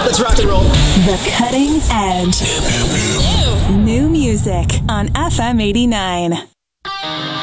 Let's rock and roll. The Cutting Edge. New music on FM 89.